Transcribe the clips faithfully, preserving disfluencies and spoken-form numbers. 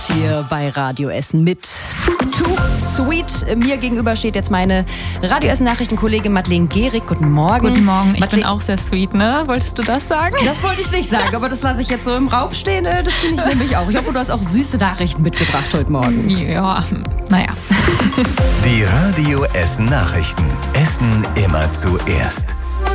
Hier bei Radio Essen mit Too Sweet. Mir gegenüber steht jetzt meine Radio Essen Nachrichtenkollegin Madeleine Gehrig. Guten Morgen. Guten Morgen. Ich Madeleine, bin auch sehr sweet, ne? Wolltest du das sagen? Das wollte ich nicht sagen, aber das lasse ich jetzt so im Raum stehen. Das finde ich nämlich auch. Ich hoffe, du hast auch süße Nachrichten mitgebracht heute Morgen. Ja, naja. Die Radio Essen Nachrichten. Essen immer zuerst.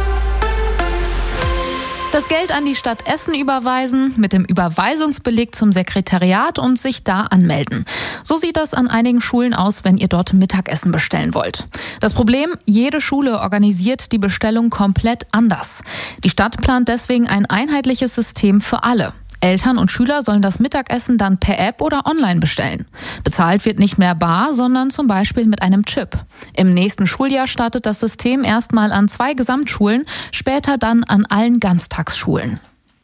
Das Geld an die Stadt Essen überweisen, mit dem Überweisungsbeleg zum Sekretariat und sich da anmelden. So sieht das an einigen Schulen aus, wenn ihr dort Mittagessen bestellen wollt. Das Problem, jede Schule organisiert die Bestellung komplett anders. Die Stadt plant deswegen ein einheitliches System für alle. Eltern und Schüler sollen das Mittagessen dann per App oder online bestellen. Bezahlt wird nicht mehr bar, sondern zum Beispiel mit einem Chip. Im nächsten Schuljahr startet das System erstmal an zwei Gesamtschulen, später dann an allen Ganztagsschulen.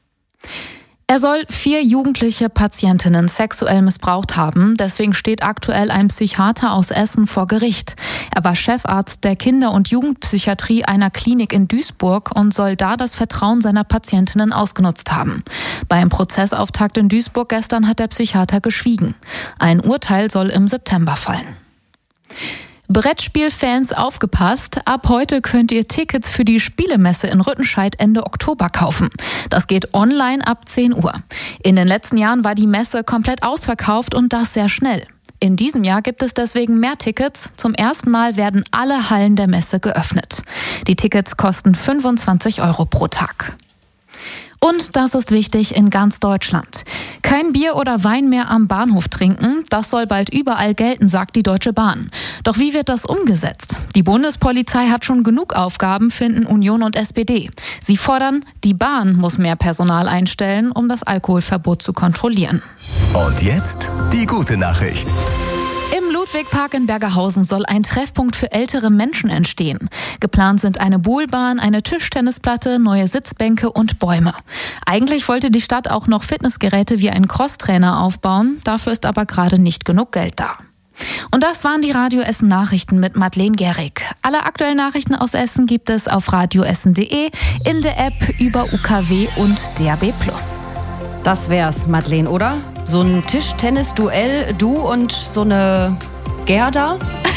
Er soll vier jugendliche Patientinnen sexuell missbraucht haben. Deswegen steht aktuell ein Psychiater aus Essen vor Gericht. Er war Chefarzt der Kinder- und Jugendpsychiatrie einer Klinik in Duisburg und soll da das Vertrauen seiner Patientinnen ausgenutzt haben. Beim Prozessauftakt in Duisburg gestern hat der Psychiater geschwiegen. Ein Urteil soll im September fallen. Brettspielfans aufgepasst, ab heute könnt ihr Tickets für die Spielemesse in Rüttenscheid Ende Oktober kaufen. Das geht online ab zehn Uhr. In den letzten Jahren war die Messe komplett ausverkauft und das sehr schnell. In diesem Jahr gibt es deswegen mehr Tickets. Zum ersten Mal werden alle Hallen der Messe geöffnet. Die Tickets kosten fünfundzwanzig Euro pro Tag. Und das ist wichtig in ganz Deutschland. Kein Bier oder Wein mehr am Bahnhof trinken, das soll bald überall gelten, sagt die Deutsche Bahn. Doch wie wird das umgesetzt? Die Bundespolizei hat schon genug Aufgaben, finden Union und S P D. Sie fordern, die Bahn muss mehr Personal einstellen, um das Alkoholverbot zu kontrollieren. Und jetzt die gute Nachricht. Im Ludwigpark in Bergerhausen soll ein Treffpunkt für ältere Menschen entstehen. Geplant sind eine Bohlbahn, eine Tischtennisplatte, neue Sitzbänke und Bäume. Eigentlich wollte die Stadt auch noch Fitnessgeräte wie einen Crosstrainer aufbauen. Dafür ist aber gerade nicht genug Geld da. Und das waren die Radio Essen Nachrichten mit Madeleine Gehrig. Alle aktuellen Nachrichten aus Essen gibt es auf radioessen punkt de, in der App, über U K W und D A B plus. Das wär's, Madeleine, oder? So ein Tischtennis-Duell, du und so eine Gerda?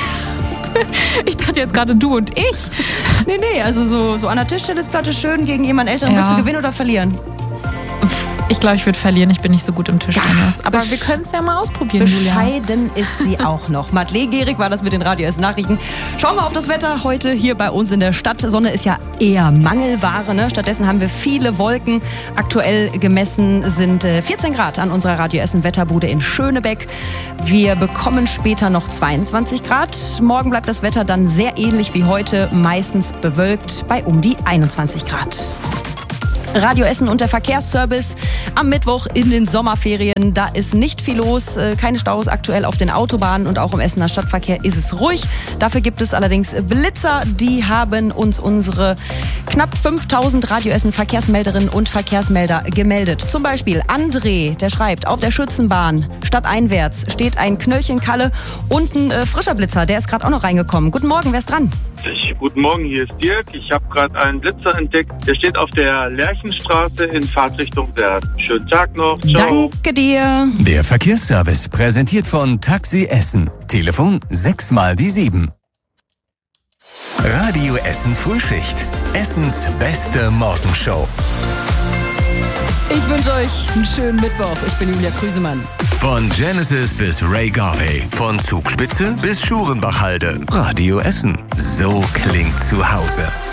Ich dachte jetzt gerade du und ich. Nee, nee, also so, so an der Tischtennisplatte schön gegen jemanden Älteren. Ja. Willst du gewinnen oder verlieren? Ich glaube, ich würde verlieren. Ich bin nicht so gut im Tischtennis. Aber besch- wir können es ja mal ausprobieren, Julia. Bescheiden ist sie auch noch. Madeleine Gehrig war das mit den Radio Essen Nachrichten. Schauen wir auf das Wetter heute hier bei uns in der Stadt. Sonne ist ja eher Mangelware, ne? Stattdessen haben wir viele Wolken. Aktuell gemessen sind vierzehn Grad an unserer Radio Essen Wetterbude in Schönebeck. Wir bekommen später noch zweiundzwanzig Grad. Morgen bleibt das Wetter dann sehr ähnlich wie heute, meistens bewölkt bei um die einundzwanzig Grad. Radio Essen und der Verkehrsservice am Mittwoch in den Sommerferien. Da ist nicht viel los, keine Staus aktuell auf den Autobahnen und auch im Essener Stadtverkehr ist es ruhig. Dafür gibt es allerdings Blitzer, die haben uns unsere knapp fünftausend Radio Essen Verkehrsmelderinnen und Verkehrsmelder gemeldet. Zum Beispiel André, der schreibt, auf der Schützenbahn stadteinwärts steht ein Knöllchen Kalle und ein äh, frischer Blitzer, der ist gerade auch noch reingekommen. Guten Morgen, wer ist dran? Guten Morgen, hier ist Dirk. Ich habe gerade einen Blitzer entdeckt. Der steht auf der Lerchenstraße in Fahrtrichtung Wert. Schönen Tag noch. Ciao. Danke dir. Der Verkehrsservice präsentiert von Taxi Essen. Telefon sechs mal die sieben. Radio Essen Frühschicht. Essens beste Morgenshow. Ich wünsche euch einen schönen Mittwoch. Ich bin Julia Krüsemann. Von Genesis bis Ray Garvey. Von Zugspitze bis Schurenbachhalde. Radio Essen. So klingt zu Hause.